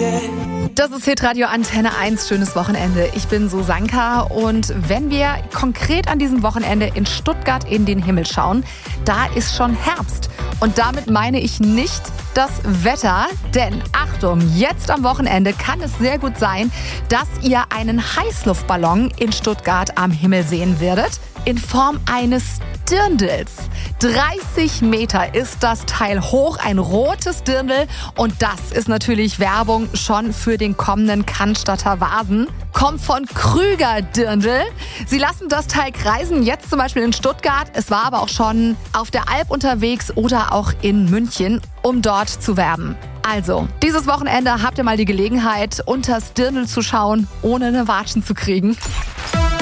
Das ist Hitradio Antenne 1, schönes Wochenende. Ich bin Susanka und wenn wir konkret an diesem Wochenende in Stuttgart in den Himmel schauen, da ist schon Herbst. Und damit meine ich nicht das Wetter, denn Achtung, jetzt am Wochenende kann es sehr gut sein, dass ihr einen Heißluftballon in Stuttgart am Himmel sehen werdet, in Form eines Dirndls. 30 Meter ist das Teil hoch, ein rotes Dirndl und das ist natürlich Werbung schon für den kommenden Cannstatter Vasen. Kommt von Krüger Dirndl. Sie lassen das Teil kreisen, jetzt zum Beispiel in Stuttgart. Es war aber auch schon auf der Alp unterwegs oder auch in München, um dort zu werben. Also, dieses Wochenende habt ihr mal die Gelegenheit, unters Dirndl zu schauen, ohne eine Watschen zu kriegen.